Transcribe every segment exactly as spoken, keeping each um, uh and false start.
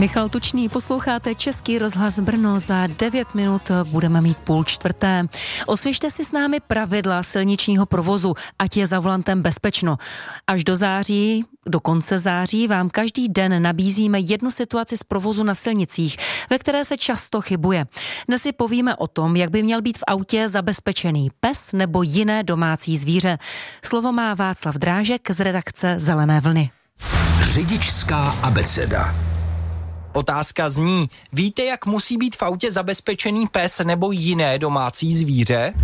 Michal Tučný, posloucháte Český rozhlas Brno, za devět minut budeme mít půl čtvrté. Osvěžte si s námi pravidla silničního provozu, ať je za volantem bezpečno. Až do září, do konce září vám každý den nabízíme jednu situaci z provozu na silnicích, ve které se často chybuje. Dnes si povíme o tom, jak by měl být v autě zabezpečený pes nebo jiné domácí zvíře. Slovo má Václav Drážek z redakce Zelené vlny. Řidičská abeceda. Otázka zní, víte, jak musí být v autě zabezpečený pes nebo jiné domácí zvíře?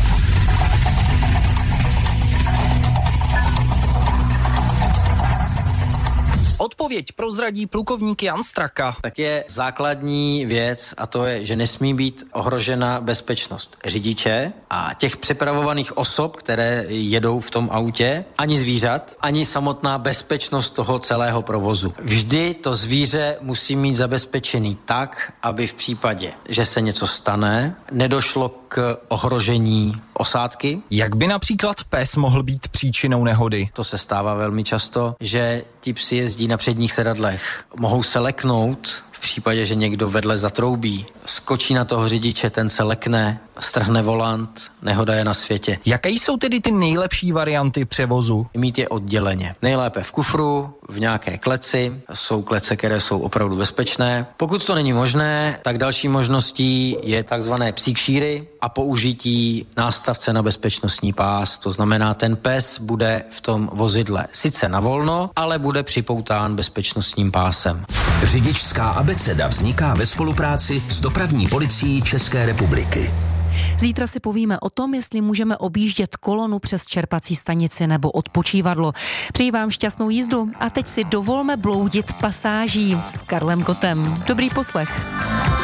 Odpověď prozradí plukovník Jan Straka. Tak je základní věc a to je, že nesmí být ohrožena bezpečnost řidiče a těch přepravovaných osob, které jedou v tom autě, ani zvířat, ani samotná bezpečnost toho celého provozu. Vždy to zvíře musí mít zabezpečený tak, aby v případě, že se něco stane, nedošlo k ohrožení osádky. Jak by například pes mohl být příčinou nehody? To se stává velmi často, že ti psi jezdí na předních sedadlech. Mohou se leknout v případě, že někdo vedle zatroubí. Skočí na toho řidiče, ten se lekne, strhne volant, nehoda je na světě. Jaké jsou tedy ty nejlepší varianty převozu? Mít je odděleně. Nejlépe v kufru, v nějaké kleci. Jsou klece, které jsou opravdu bezpečné. Pokud to není možné, tak další možností je takzvané psí kšíry a použití nástavce na bezpečnostní pás. To znamená, ten pes bude v tom vozidle sice na volno, ale bude připoután bezpečnostním pásem. Řidičská abeceda vzniká ve spolupráci s Dopravní policií České republiky. Zítra si povíme o tom, jestli můžeme objíždět kolonu přes čerpací stanici nebo odpočívadlo. Přeji vám šťastnou jízdu a teď si dovolme bloudit pasáží s Karlem Gottem. Dobrý poslech.